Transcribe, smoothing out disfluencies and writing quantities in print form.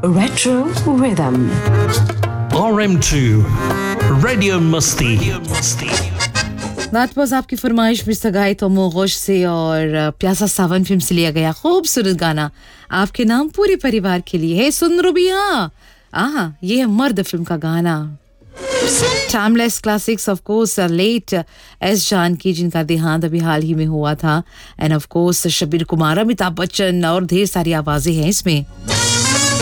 Retro Rhythm. RM2 Radio Musti. That was आपकी फरमाइश mister गाय तो मोगोश से और प्यासा सावन फिल्म से लिया गया खूबसूरत गाना आपके नाम पूरे परिवार के लिए है सुन रुबिया ये है मर्द फिल्म का गाना timeless classics of course late S Janaki जिनका देहांत अभी हाल ही में हुआ था end of course Shabir Kumar Amitabh Bachchan और ढेर सारी आवाजें हैं इसमें